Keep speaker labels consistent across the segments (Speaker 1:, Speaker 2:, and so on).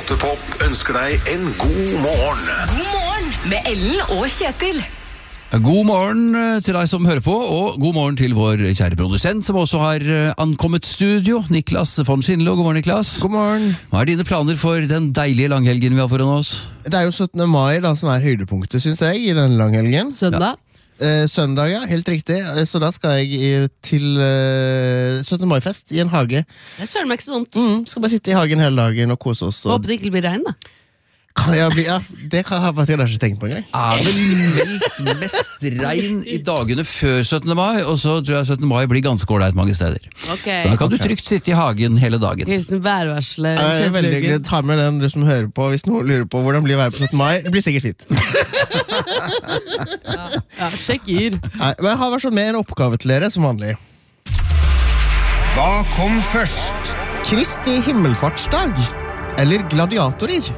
Speaker 1: Lottepop ønsker deg en god morgen.
Speaker 2: God morgen med Ellen og Kjetil.
Speaker 3: God morgen til deg som hører på, og god morgen til vår kjære produsent som også har ankommet studio, Niklas von Schindler. God morgen, Niklas.
Speaker 4: God morgen.
Speaker 3: Hva er dine planer for den deilige langhelgen vi har foran oss?
Speaker 4: Det er jo 17. mai da, som er høydepunktet, synes jeg, i den langhelgen.
Speaker 5: Søndag?
Speaker 4: Søndag, ja, helt riktig. Så da skal jeg til 17. mai-fest i en hage.
Speaker 5: Det søren meg ikke så dumt.
Speaker 4: Skal bare sitte i hagen hele dagen og kose oss. Og...
Speaker 5: Håper det ikke blir regn da.
Speaker 4: Kan jeg bli, ja, det kan jeg faktisk ikke tenkt på en gang.
Speaker 3: Er vel meldt mest regn i dagene før 17. mai, og så tror jeg 17. mai blir ganske ålreit mange steder.
Speaker 5: Ok.
Speaker 3: Så da kan du trygt sitte i hagen hele dagen.
Speaker 5: Hilsen værvarsler.
Speaker 4: Jeg er veldig glad. Ta med den du som hører på, hvis noen lurer på hvordan blir været på 17. mai. Det blir sikkert fint.
Speaker 5: Ja, sjekk yr.
Speaker 4: Nei, men jeg har vært med en oppgave til dere, som vanlig.
Speaker 1: Hva kom først?
Speaker 4: Kristi himmelfartsdag, eller gladiatorer?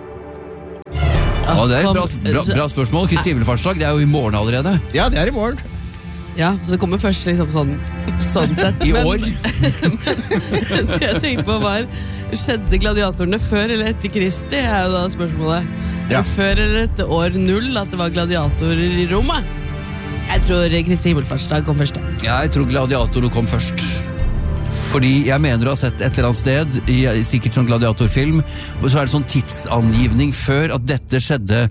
Speaker 3: Ja, det er et bra spørsmål. Kristi himmelfartsdag, det er jo i morgen allerede.
Speaker 4: Ja, det er i morgen.
Speaker 5: Ja, så det kommer først liksom sånn sett.
Speaker 3: I år.
Speaker 5: Det jeg tenkte på var, skjedde gladiatorene før eller etter Kristi, er jo da spørsmålet.
Speaker 4: Ja.
Speaker 5: Før eller etter år 0 at det var gladiatorer i Roma? Jeg tror Kristi himmelfartsdag kom først.
Speaker 3: Jeg tror gladiatorene kom først. Fordi jeg mener å ha sett et eller annet sted, sikkert sånn gladiatorfilm, og så er det sånn tidsangivning før at dette skjedde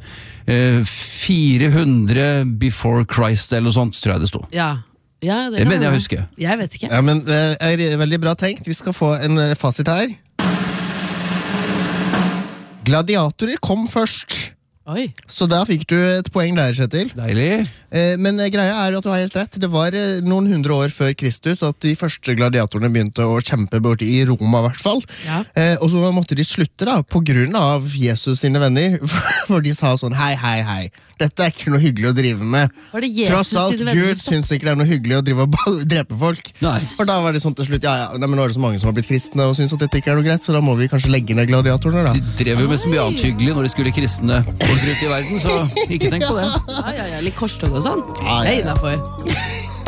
Speaker 3: 400 before Christ, eller noe sånt, tror jeg det stod.
Speaker 5: Ja. Ja,
Speaker 3: Det mener jeg å huske.
Speaker 5: Jeg vet ikke.
Speaker 4: Ja, men det er veldig bra tenkt. Vi skal få en fasit her. Gladiatorer kom først.
Speaker 5: Oi.
Speaker 4: Så da fikk du et poeng der, Kjetil.
Speaker 3: Deilig.
Speaker 4: Men greia er jo at du har helt rett. Det var noen 100 år før Kristus at de første gladiatorene begynte å kjempe borte i Roma, i hvert fall.
Speaker 5: Ja.
Speaker 4: Og så måtte de slutte da, på grunn av Jesus sine venner, for de sa sånn, hei, dette er ikke noe hyggelig å drive med.
Speaker 5: Var det Jesus
Speaker 4: Tross alt,
Speaker 5: sine venner?
Speaker 4: Gud synes ikke det er noe hyggelig å drive og drepe folk.
Speaker 3: Nei.
Speaker 4: For da var det sånn til slutt, men nå er det så mange som har blitt kristne og synes at dette ikke er noe greit, så da må vi kanskje legge ned gladiatorene da.
Speaker 3: De drev jo med så mye annet hyggelig når de skulle kristne folk rundt i verden, så ikke tenk på det.
Speaker 5: Ja, litt korstog og sånn.
Speaker 4: Ja.
Speaker 5: Det er innenfor.